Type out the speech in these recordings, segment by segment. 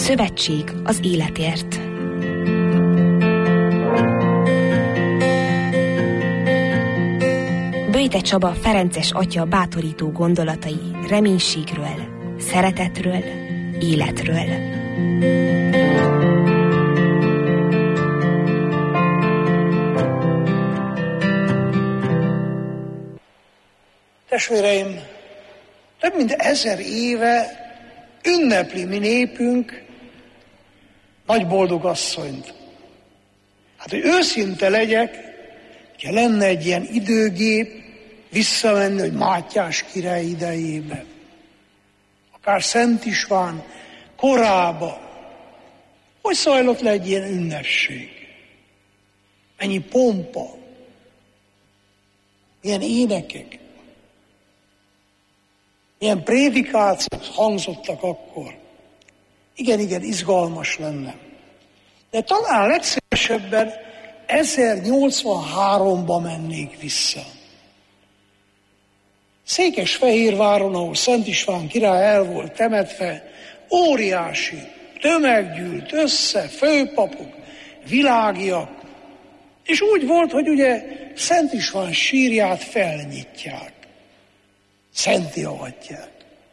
Szövetség az életért. Böjte Csaba ferences atya bátorító gondolatai reménységről, szeretetről, életről. Testvéreim, több mint 1000 éve ünnepli mi népünk Nagy Boldogasszonyt. Hát, hogy őszinte legyek, ha lenne egy ilyen időgép, visszamenni, hogy Mátyás király idejébe, akár Szent István korába, hogy zajlott le egy ilyen ünnepség? Mennyi pompa, milyen énekek, milyen prédikációk hangzottak akkor. Igen, izgalmas lenne. De talán legszívesebben 1083-ba mennék vissza. Székesfehérváron, ahol Szent István király el volt temetve, óriási tömeg gyűlt össze, főpapok, világiak, és úgy volt, hogy ugye Szent István sírját felnyitják, szentté avatják.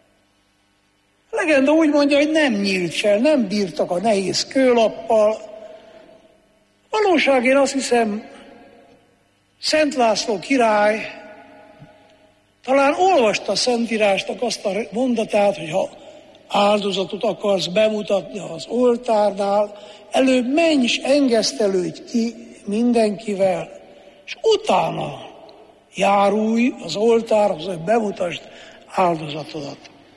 A legenda úgy mondja, hogy nem nyílt fel, nem bírtak a nehéz kőlappal. Valóság, én azt hiszem, Szent László király talán olvasta a Szentírásnak azt a mondatát, hogy ha áldozatot akarsz bemutatni az oltárnál, előbb menj és engesztelődj ki mindenkivel, és utána járulj az oltárhoz, hogy bemutasd áldozatodat.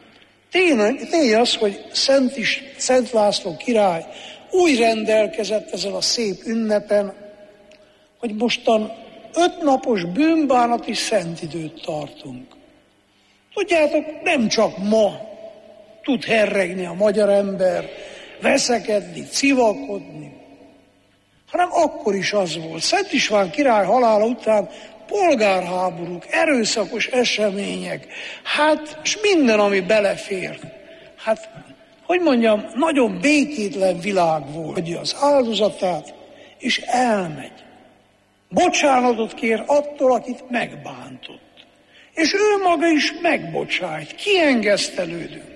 Tény az, hogy Szent László király úgy rendelkezett ezen a szép ünnepen, hogy mostan 5 napos bűnbánati szentidőt tartunk. Tudjátok, nem csak ma tud herregni a magyar ember, veszekedni, civakodni, hanem akkor is az volt. Szent István király halála után polgárháborúk, erőszakos események, és minden, ami belefér. Hogy mondjam, nagyon békétlen világ volt, hogy az áldozatát, és elmegy. Bocsánatot kér attól, akit megbántott. És ő maga is megbocsájt, kiengesztelődünk.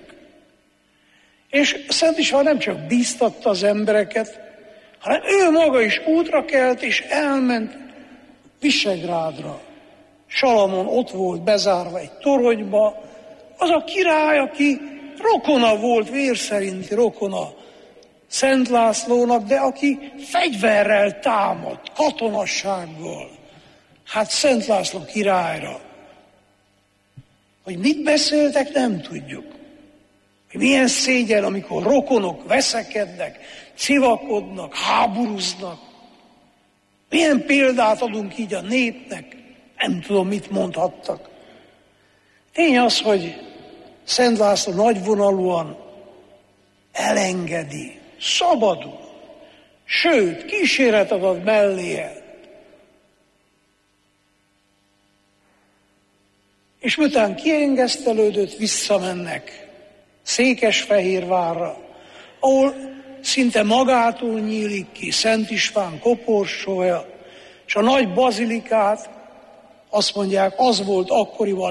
És Szent István nem csak bíztatta az embereket, hanem ő maga is útra kelt, és elment Visegrádra. Salamon ott volt bezárva egy toronyba, az a király, aki rokona volt, vér szerinti rokona Szent Lászlónak, de aki fegyverrel támadt, katonassággal. Szent László királyra. Hogy mit beszéltek, nem tudjuk. Hogy milyen szégyen, amikor rokonok veszekednek, civakodnak, háborúznak. Milyen példát adunk így a népnek? Nem tudom, mit mondhattak. Tény az, hogy Szent László nagyvonalúan elengedi, szabadul, sőt, kíséretet ad melléje. És miután kiengesztelődött, visszamennek Székesfehérvárra, ahol szinte magától nyílik ki Szent István koporsója, és a nagy bazilikát, azt mondják, az volt akkoriban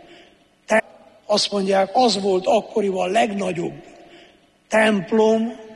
legnagyobb templom,